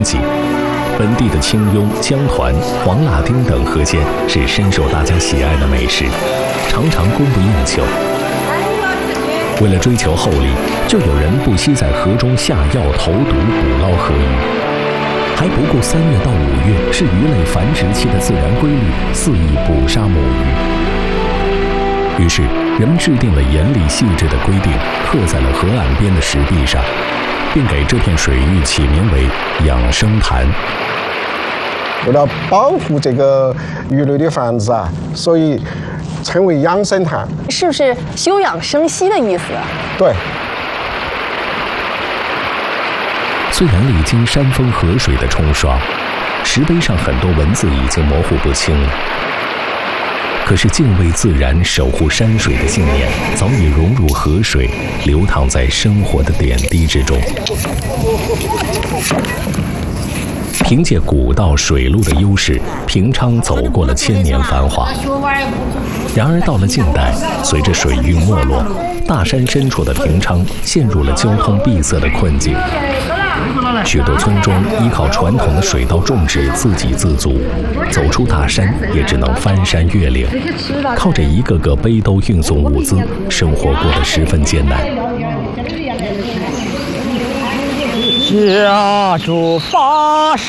济。本地的青痈、姜团、黄辣丁等河鲜是深受大家喜爱的美食，常常供不应求。为了追求厚利，就有人不惜在河中下药投毒捕捞河鱼。还不顾3月到5月是鱼类繁殖期的自然规律，肆意捕杀母鱼。于是，人们制定了严厉细致的规定，刻在了河岸边的石壁上，并给这片水域起名为养生潭。 为了保护这个鱼类的繁殖啊，所以称为养生潭。 是不是休养生息的意思？ 对。 虽然历经山风河水的冲刷，石碑上很多文字已经模糊不清了，可是敬畏自然、守护山水的信念早已融入河水，流淌在生活的点滴之中。凭借古道水路的优势，平昌走过了1000年繁华。然而到了近代，随着水运没落，大山深处的平昌陷入了交通闭塞的困境。许多村庄依靠传统的水稻种植自给自足，走出大山也只能翻山越岭，靠着一个个背兜运送物资，生活过得十分艰难。 家住发誓